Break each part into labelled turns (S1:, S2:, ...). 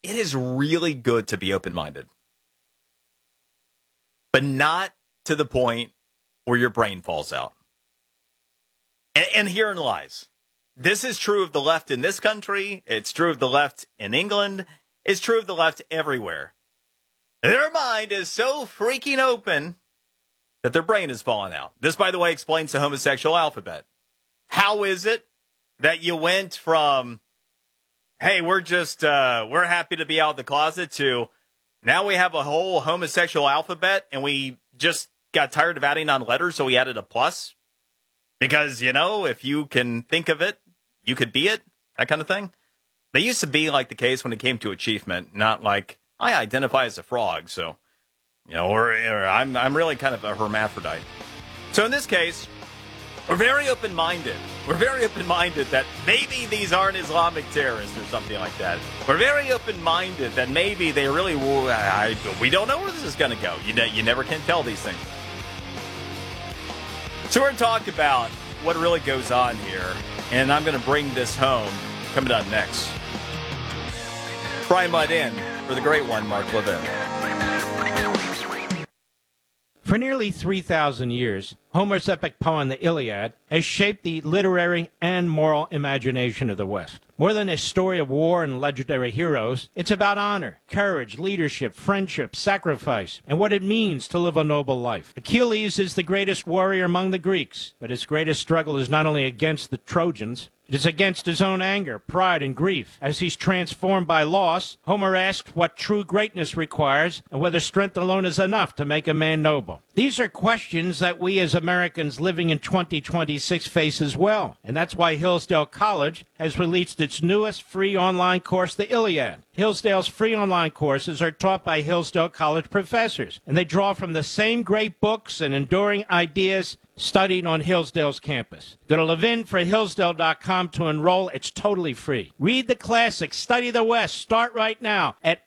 S1: it is really good to be open-minded, but not to the point where your brain falls out. And herein lies. This is true of the left in this country. It's true of the left in England. It's true of the left everywhere. Their mind is so freaking open that their brain is falling out. This, by the way, explains the homosexual alphabet. How is it that you went from, hey, we're happy to be out of the closet, to now we have a whole homosexual alphabet and we just got tired of adding on letters, so we added a plus? Because, if you can think of it, you could be it, that kind of thing. They used to be like the case when it came to achievement, not like, I identify as a frog, so, or I'm really kind of a hermaphrodite. So in this case, we're very open-minded. We're very open-minded that maybe these aren't Islamic terrorists or something like that. We're very open-minded that maybe they really, we don't know where this is going to go. You never can tell these things. So we're going to talk about what really goes on here, and I'm going to bring this home coming up next. Brian Mudd in for the great one, Mark Levin.
S2: For nearly 3,000 years, Homer's epic poem, the Iliad, has shaped the literary and moral imagination of the West. More than a story of war and legendary heroes, it's about honor, courage, leadership, friendship, sacrifice, and what it means to live a noble life. Achilles is the greatest warrior among the Greeks, but his greatest struggle is not only against the Trojans, it is against his own anger, pride, and grief. As he's transformed by loss, Homer asks what true greatness requires and whether strength alone is enough to make a man noble. These are questions that we as Americans living in 2026 face as well. And that's why Hillsdale College has released its newest free online course, the Iliad. Hillsdale's free online courses are taught by Hillsdale College professors, and they draw from the same great books and enduring ideas studied on Hillsdale's campus. Go to levinforhillsdale.com to enroll. It's totally free. Read the classics, study the West. Start right now at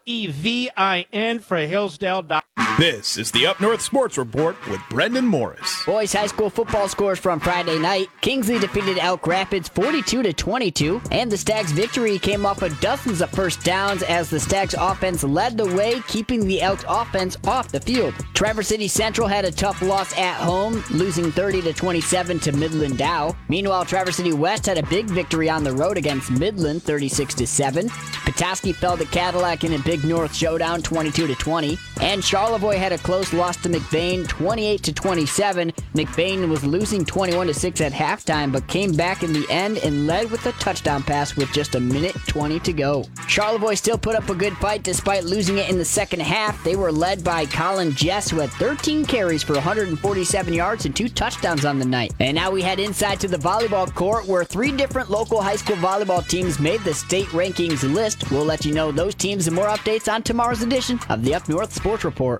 S2: LEVIN for Hillsdale.com.
S3: This is the Up North Sports Report with Brendan Morris.
S4: Boys high school football scores from Friday night. Kingsley defeated Elk Rapids 42-22, and the Stags' victory came off of dozens of first downs as the Stags' offense led the way, keeping the Elks' offense off the field. Traverse City Central had a tough loss at home, losing 30-27 to Midland Dow. Meanwhile, Traverse City West had a big victory on the road against Midland, 36-7. Petoskey fell to Cadillac in a Big North showdown, 22-20, and Charlevoix had a close loss to McBain, 28-27. McBain was losing 21-6 at halftime, but came back in the end and led with a touchdown pass with just a minute 20 to go. Charlevoix still put up a good fight despite losing it in the second half. They were led by Colin Jess, who had 13 carries for 147 yards and 2 touchdowns on the night. And now we head inside to the volleyball court, where 3 different local high school volleyball teams made the state rankings list. We'll let you know those teams and more updates on tomorrow's edition of the Up North Sports Report.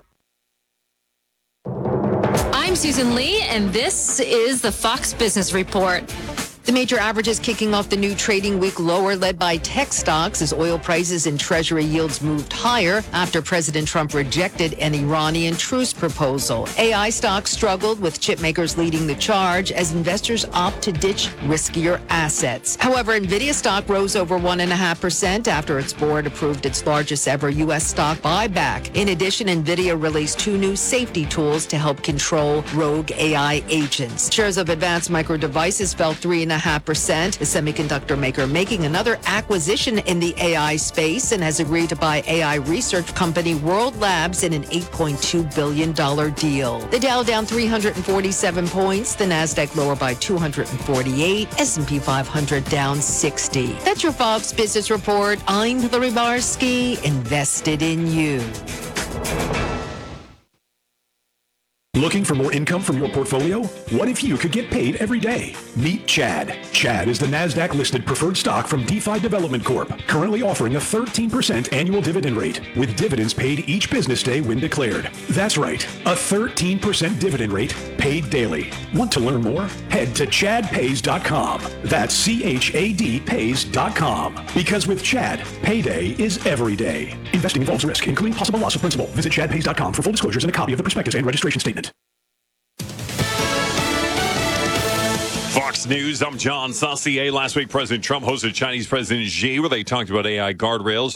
S5: I'm Susan Lee, and this is the Fox Business Report. The major averages kicking off the new trading week lower, led by tech stocks as oil prices and treasury yields moved higher after President Trump rejected an Iranian truce proposal. AI stocks struggled, with chip makers leading the charge as investors opt to ditch riskier assets. However, Nvidia stock rose over 1.5% after its board approved its largest ever U.S. stock buyback. In addition, Nvidia released 2 new safety tools to help control rogue AI agents. Shares of Advanced Micro Devices fell 3.5%. The semiconductor maker making another acquisition in the AI space and has agreed to buy AI research company World Labs in an $8.2 billion deal. The Dow down 347 points, the Nasdaq lower by 248, S&P 500 down 60. That's your Fox Business Report. I'm Hillary Barsky, invested in you.
S6: Looking for more income from your portfolio? What if you could get paid every day? Meet Chad. Chad is the NASDAQ-listed preferred stock from DeFi Development Corp., currently offering a 13% annual dividend rate, with dividends paid each business day when declared. That's right, a 13% dividend rate paid daily. Want to learn more? Head to chadpays.com. That's CHAD pays.com. Because with Chad, payday is every day. Investing involves risk, including possible loss of principal. Visit chadpays.com for full disclosures and a copy of the prospectus and registration statement.
S7: Fox News, I'm John Saucier. Last week, President Trump hosted Chinese President Xi, where they talked about AI guardrails